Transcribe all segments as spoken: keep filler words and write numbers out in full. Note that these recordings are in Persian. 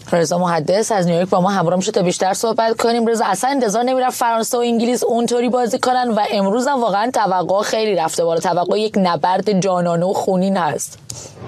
رضا محدث از نیویورک با ما همراه میشه تا بیشتر صحبت کنیم. رضا اصلا انتظار نمیرفت فرانسه و انگلیس اونطوری بازی کنن و امروز هم واقعا توقع خیلی رفته بالا. توقع یک نبرد جانانه و خونین هست.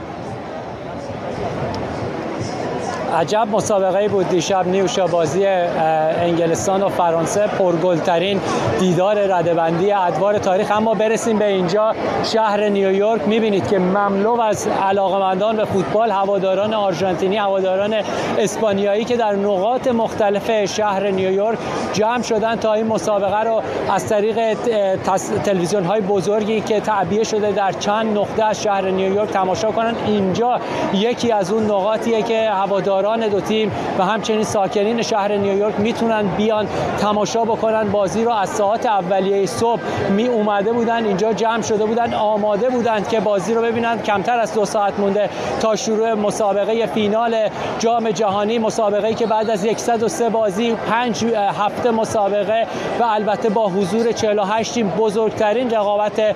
عجب مسابقه‌ای بود دیشب نیوشا، بازی انگلستان و فرانسه، پرگل‌ترین دیدار رده‌بندی ادوار تاریخ. اما برسیم به اینجا، شهر نیویورک، می‌بینید که مملو از علاقه‌مندان به فوتبال، هواداران آرژانتینی، هواداران اسپانیایی که در نقاط مختلف شهر نیویورک جمع شدن تا این مسابقه رو از طریق تلویزیون‌های بزرگی که تعبیه شده در چند نقطه از شهر نیویورک تماشا کنن. اینجا یکی از اون نقاطیه که هواداران دو تیم و همچنین ساکنین شهر نیویورک میتونن بیان تماشا بکنن بازی رو. از ساعات اولیه صبح می اومده بودن اینجا، جمع شده بودن، آماده بودند که بازی رو ببینن. کمتر از دو ساعت مونده تا شروع مسابقه فینال جام جهانی، مسابقه‌ای که بعد از صد و سه بازی، پنج هفته مسابقه و البته با حضور چهل و هشت تیم، بزرگترین رقابت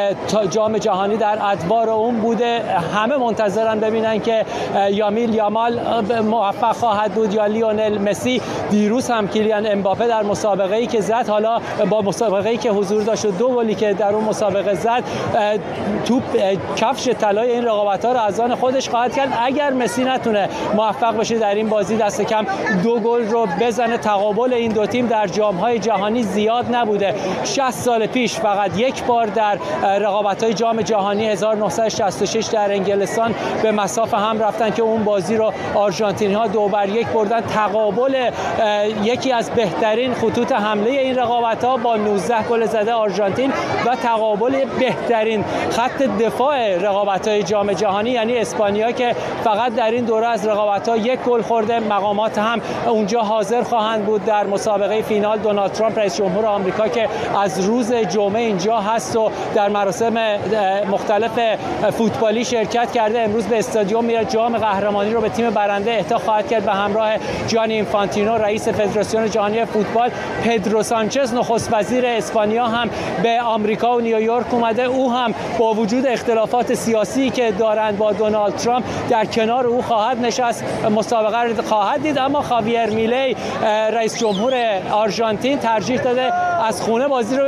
جام جهانی در ادوار اون بوده. همه منتظرن ببینن که یامیل یامال موفق خواهد بود یا لیونل مسی. دیروز هم کیلیان امباپه در مسابقه‌ای که زد، حالا با مسابقه‌ای که حضور داشت و دو گلی که در اون مسابقه زد، توپ کفش طلای این رقابت‌ها رو از آن خودش خواهد کرد. اگر مسی نتونه موفق بشه در این بازی دست کم دو گل رو بزنه. تقابل این دو تیم در جام‌های جهانی زیاد نبوده. شصت سال پیش فقط یک بار در رقابت‌های جام جهانی هزار و نهصد و شصت و شش در انگلستان به مساف هم رفتن که اون بازی رو آرژانتینی ها دو بر یک بردن. تقابل یکی از بهترین خطوط حمله این رقابت ها با نوزده گل زده آرژانتین و تقابل بهترین خط دفاع رقابت های جام جهانی یعنی اسپانیا که فقط در این دوره از رقابت ها یک گل خورده. مقامات هم اونجا حاضر خواهند بود در مسابقه فینال. دونالد ترامپ رئیس جمهور آمریکا که از روز جمعه اینجا هست و در مراسم مختلف فوتبالی شرکت کرده، امروز به استادیوم میره. جام قهرمانی رو به تیم برنده اهدا خواهد کرد و همراه جانی اینفانتینو رئیس فدراسیون جهانی فوتبال. پدرو سانچز نخست وزیر اسپانیا هم به آمریکا و نیویورک اومده. او هم با وجود اختلافات سیاسی که دارند با دونالد ترامپ در کنار او خواهد نشست، مسابقه رو خواهد دید. اما خاویر میلی رئیس جمهور آرژانتین ترجیح داده از خونه بازی رو